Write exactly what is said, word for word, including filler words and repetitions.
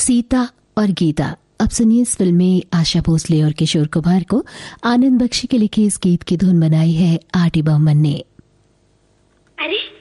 सीता और गीता। अब सुनिए इस फिल्म में आशा भोसले और किशोर कुमार को आनंद बख्शी के लिखे इस गीत की धुन बनाई है आर डी बर्मन ने। अरे